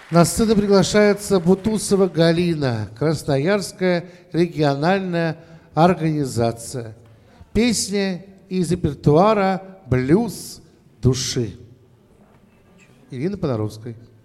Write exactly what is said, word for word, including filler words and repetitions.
На сцену приглашается Бутусова Галина, Красноярская региональная организация. Песня из репертуара «Блюз души». Ирина Понаровская.